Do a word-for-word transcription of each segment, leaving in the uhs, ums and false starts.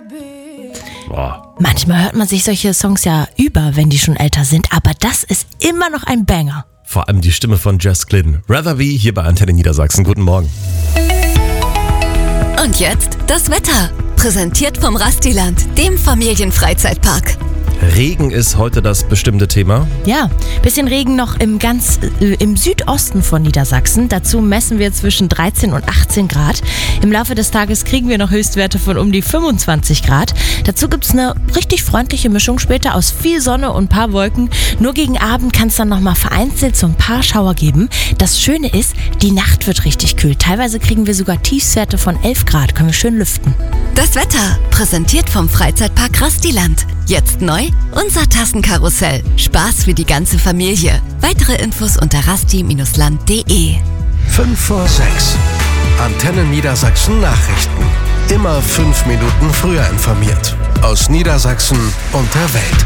Boah. Manchmal hört man sich solche Songs ja über, wenn die schon älter sind, aber das ist immer noch ein Banger. Vor allem die Stimme von Jess Glidden. Rather Be hier bei Antenne Niedersachsen. Guten Morgen. Und jetzt das Wetter. Präsentiert vom Rastiland, dem Familienfreizeitpark. Regen ist heute das bestimmte Thema. Ja, bisschen Regen noch im ganz äh, im Südosten von Niedersachsen. Dazu messen wir zwischen dreizehn und achtzehn Grad. Im Laufe des Tages kriegen wir noch Höchstwerte von um die fünfundzwanzig Grad. Dazu gibt's eine richtig freundliche Mischung später aus viel Sonne und ein paar Wolken. Nur gegen Abend kann es dann nochmal vereinzelt so ein paar Schauer geben. Das Schöne ist, die Nacht wird richtig kühl. Teilweise kriegen wir sogar Tiefstwerte von elf Grad. Können wir schön lüften. Das Wetter, präsentiert vom Freizeitpark Rastiland. Jetzt neu, unser Tassenkarussell. Spaß für die ganze Familie. Weitere Infos unter rasti Bindestrich land punkt de. fünf vor sechs. Antenne Niedersachsen Nachrichten. Immer fünf Minuten früher informiert. Aus Niedersachsen und der Welt.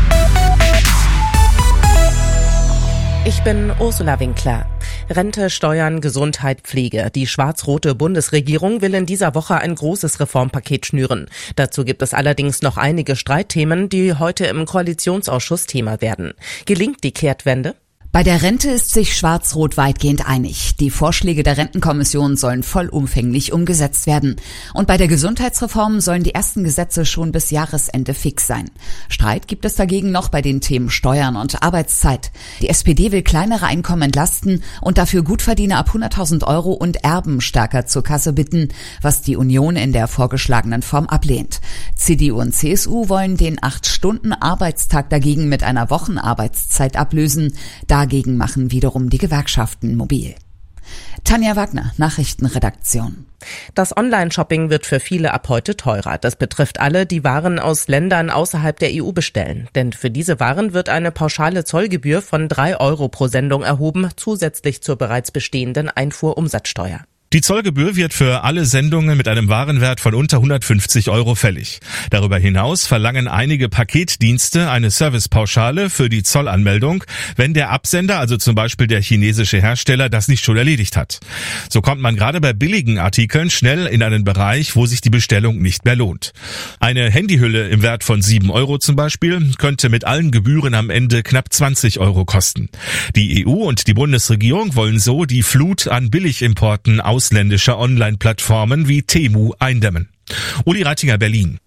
Ich bin Ursula Winkler. Rente, Steuern, Gesundheit, Pflege. Die schwarz-rote Bundesregierung will in dieser Woche ein großes Reformpaket schnüren. Dazu gibt es allerdings noch einige Streitthemen, die heute im Koalitionsausschuss Thema werden. Gelingt die Kehrtwende? Bei der Rente ist sich Schwarz-Rot weitgehend einig. Die Vorschläge der Rentenkommission sollen vollumfänglich umgesetzt werden. Und bei der Gesundheitsreform sollen die ersten Gesetze schon bis Jahresende fix sein. Streit gibt es dagegen noch bei den Themen Steuern und Arbeitszeit. Die S P D will kleinere Einkommen entlasten und dafür Gutverdiener ab hunderttausend Euro und Erben stärker zur Kasse bitten, was die Union in der vorgeschlagenen Form ablehnt. C D U und C S U wollen den acht-Stunden-Arbeitstag dagegen mit einer Wochenarbeitszeit ablösen. Dagegen machen wiederum die Gewerkschaften mobil. Tanja Wagner, Nachrichtenredaktion. Das Online-Shopping wird für viele ab heute teurer. Das betrifft alle, die Waren aus Ländern außerhalb der E U bestellen. Denn für diese Waren wird eine pauschale Zollgebühr von drei Euro pro Sendung erhoben, zusätzlich zur bereits bestehenden Einfuhrumsatzsteuer. Die Zollgebühr wird für alle Sendungen mit einem Warenwert von unter hundertfünfzig Euro fällig. Darüber hinaus verlangen einige Paketdienste eine Servicepauschale für die Zollanmeldung, wenn der Absender, also zum Beispiel der chinesische Hersteller, das nicht schon erledigt hat. So kommt man gerade bei billigen Artikeln schnell in einen Bereich, wo sich die Bestellung nicht mehr lohnt. Eine Handyhülle im Wert von sieben Euro zum Beispiel könnte mit allen Gebühren am Ende knapp zwanzig Euro kosten. Die E U und die Bundesregierung wollen so die Flut an Billigimporten aus ausländischer Online-Plattformen wie Temu eindämmen. Uli Reitinger, Berlin.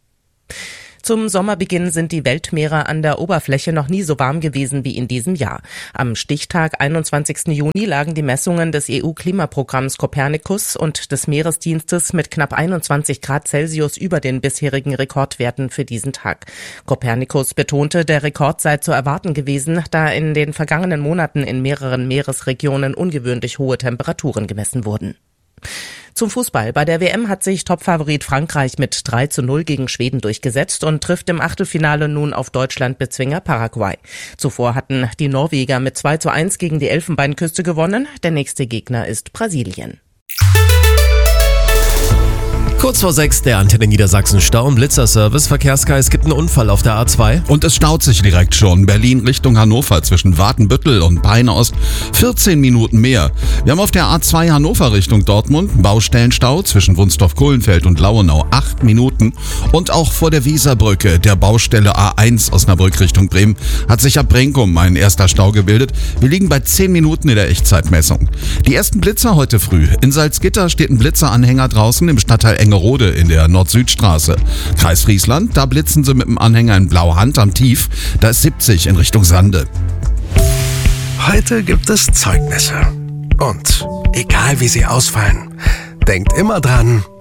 Zum Sommerbeginn sind die Weltmeere an der Oberfläche noch nie so warm gewesen wie in diesem Jahr. Am Stichtag einundzwanzigsten Juni lagen die Messungen des E U-Klimaprogramms Copernicus und des Meeresdienstes mit knapp einundzwanzig Grad Celsius über den bisherigen Rekordwerten für diesen Tag. Copernicus betonte, der Rekord sei zu erwarten gewesen, da in den vergangenen Monaten in mehreren Meeresregionen ungewöhnlich hohe Temperaturen gemessen wurden. Zum Fußball. Bei der W M hat sich Topfavorit Frankreich mit drei zu null gegen Schweden durchgesetzt und trifft im Achtelfinale nun auf Deutschland-Bezwinger Paraguay. Zuvor hatten die Norweger mit zwei zu eins gegen die Elfenbeinküste gewonnen. Der nächste Gegner ist Brasilien. Kurz vor sechs, der Antenne Niedersachsen Stau- und Blitzerservice. Verkehrskreis, es gibt einen Unfall auf der A zwei. Und es staut sich direkt schon. Berlin Richtung Hannover zwischen Watenbüttel und Peine-Ost. vierzehn Minuten mehr. Wir haben auf der A zwei Hannover Richtung Dortmund Baustellenstau zwischen Wunstorf-Kohlenfeld und Lauenau. acht Minuten. Und auch vor der Weserbrücke, der Baustelle A eins Osnabrück Richtung Bremen, hat sich ab Brenkum ein erster Stau gebildet. Wir liegen bei zehn Minuten in der Echtzeitmessung. Die ersten Blitzer heute früh. In Salzgitter steht ein Blitzeranhänger draußen im Stadtteil Engerode in der Nord-Süd-Straße. Kreis Friesland, da blitzen sie mit dem Anhänger in Blauhand am Tief. Da ist siebzig in Richtung Sande. Heute gibt es Zeugnisse. Und egal wie sie ausfallen, denkt immer dran,